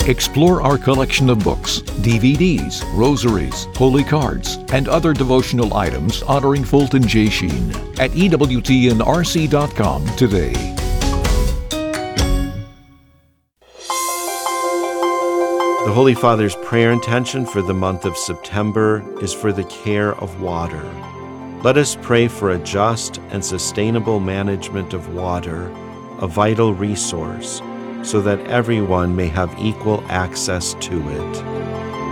Explore our collection of books, DVDs, rosaries, holy cards, and other devotional items honoring Fulton J. Sheen at EWTNRC.com today. The Holy Father's prayer intention for the month of September is for the care of water. Let us pray for a just and sustainable management of water, a vital resource, so that everyone may have equal access to it.